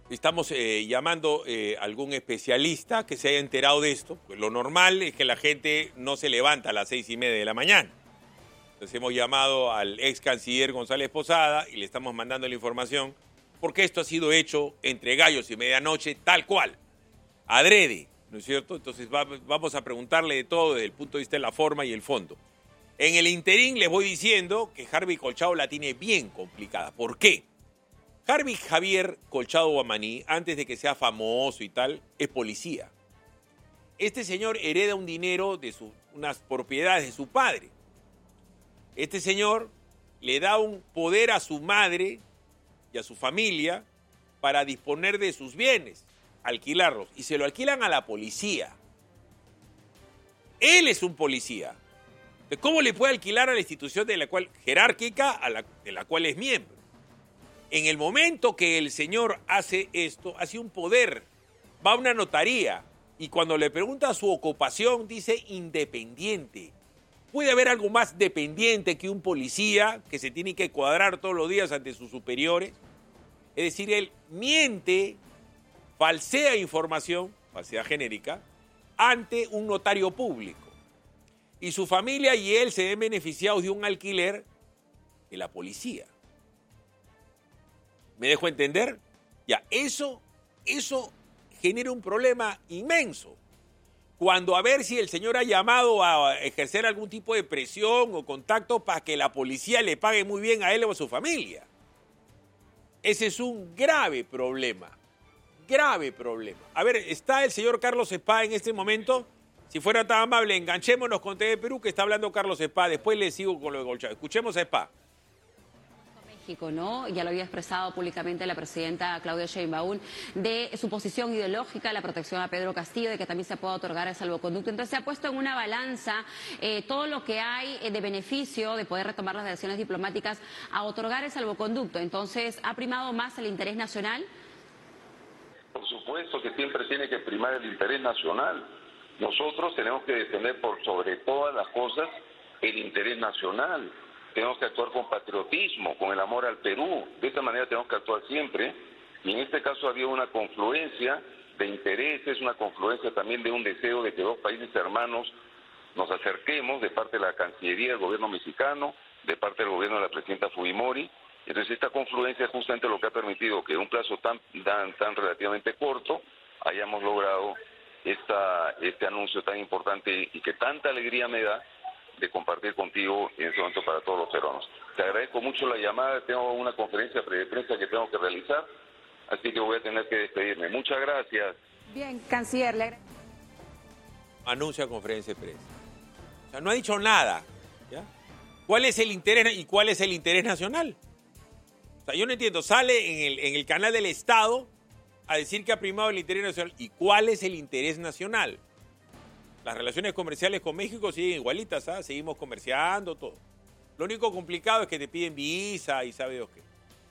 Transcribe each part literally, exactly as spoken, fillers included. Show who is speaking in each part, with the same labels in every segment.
Speaker 1: Estamos eh, llamando eh, a algún especialista que se haya enterado de esto. Pues lo normal es que la gente no se levanta a las seis y media de la mañana. Entonces hemos llamado al ex canciller González Posada y le estamos mandando la información porque esto ha sido hecho entre gallos y medianoche tal cual, adrede, ¿no es cierto? Entonces va, vamos a preguntarle de todo desde el punto de vista de la forma y el fondo. En el interín les voy diciendo que Harvey Colchado la tiene bien complicada. ¿Por qué? Harvey Javier Colchado Guamaní, antes de que sea famoso y tal, es policía. Este señor hereda un dinero de su, unas propiedades de su padre. Este señor le da un poder a su madre y a su familia para disponer de sus bienes, alquilarlos, y se lo alquilan a la policía. Él es un policía. ¿Cómo le puede alquilar a la institución de la cual, jerárquica a la, de la cual es miembro? En el momento que el señor hace esto, hace un poder, va a una notaría y cuando le pregunta su ocupación dice independiente. ¿Puede haber algo más dependiente que un policía que se tiene que cuadrar todos los días ante sus superiores? Es decir, él miente, falsea información, falsedad genérica, ante un notario público. Y su familia y él se ven beneficiados de un alquiler de la policía. ¿Me dejo entender? Ya, eso, eso genera un problema inmenso. Cuando a ver si el señor ha llamado a ejercer algún tipo de presión o contacto para que la policía le pague muy bien a él o a su familia. Ese es un grave problema, grave problema. A ver, ¿está el señor Carlos Spa en este momento? Si fuera tan amable, enganchémonos con T V Perú, que está hablando Carlos Spa. Después le sigo con lo de Colchado. Escuchemos a Spa.
Speaker 2: México, ¿no? Ya lo había expresado públicamente la presidenta Claudia Sheinbaum de su posición ideológica, la protección a Pedro Castillo, de que también se pueda otorgar el salvoconducto. Entonces se ha puesto en una balanza eh, todo lo que hay eh, de beneficio de poder retomar las relaciones diplomáticas a otorgar el salvoconducto. Entonces, ¿ha primado más el interés nacional?
Speaker 3: Por supuesto que siempre tiene que primar el interés nacional. Nosotros tenemos que defender por sobre todas las cosas el interés nacional. Tenemos que actuar con patriotismo, con el amor al Perú. De esta manera tenemos que actuar siempre. Y en este caso había una confluencia de intereses, una confluencia también de un deseo de que dos países hermanos nos acerquemos de parte de la Cancillería del gobierno mexicano, de parte del gobierno de la presidenta Fujimori. Entonces esta confluencia es justamente lo que ha permitido que en un plazo tan, tan, tan relativamente corto hayamos logrado esta, este anuncio tan importante y que tanta alegría me da de compartir contigo en este momento para todos los peruanos. Te agradezco mucho la llamada, tengo una conferencia de prensa que tengo que realizar, así que voy a tener que despedirme. Muchas gracias.
Speaker 2: Bien, canciller, le...
Speaker 1: Anuncia conferencia de prensa. O sea, no ha dicho nada. ¿Ya? ¿Cuál es el interés y cuál es el interés nacional? O sea, yo no entiendo. Sale en el, en el canal del Estado a decir que ha primado el interés nacional. ¿Y cuál es el interés nacional? Las relaciones comerciales con México siguen igualitas, ¿sabes? Seguimos comerciando, todo. Lo único complicado es que te piden visa y sabe Dios qué.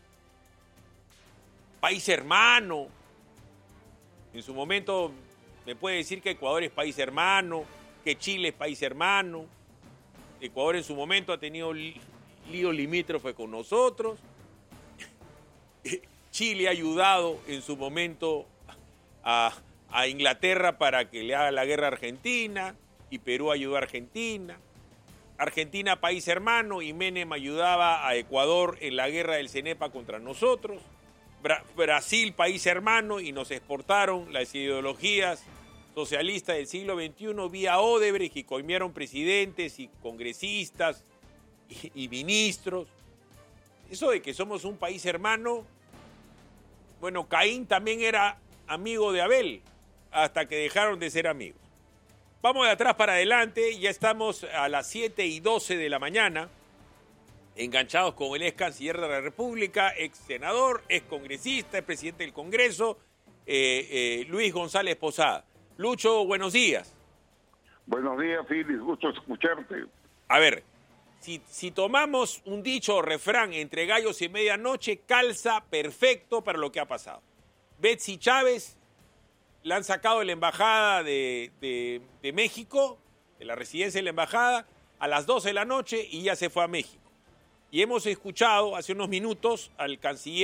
Speaker 1: País hermano. En su momento me puede decir que Ecuador es país hermano, que Chile es país hermano. Ecuador en su momento ha tenido lío limítrofe con nosotros. Chile ha ayudado en su momento a... a Inglaterra para que le haga la guerra a Argentina, y Perú ayudó a Argentina. Argentina, país hermano, y Menem ayudaba a Ecuador en la guerra del CENEPA contra nosotros. Bra- Brasil, país hermano, y nos exportaron las ideologías socialistas del siglo veintiuno vía Odebrecht y coimieron presidentes y congresistas y, y ministros. Eso de que somos un país hermano, bueno, Caín también era amigo de Abel, hasta que dejaron de ser amigos. Vamos de atrás para adelante, ya estamos a las siete y doce de la mañana, enganchados con el ex canciller de la República, ex senador, ex congresista, ex presidente del Congreso, eh, eh, Luis González Posada. Lucho, buenos días.
Speaker 4: Buenos días, Félix, gusto escucharte.
Speaker 1: A ver, si, si tomamos un dicho o refrán entre gallos y medianoche, calza perfecto para lo que ha pasado. Betsy Chávez la han sacado de la embajada de, de, de México, de la residencia de la embajada, a las doce de la noche y ya se fue a México. Y hemos escuchado hace unos minutos al canciller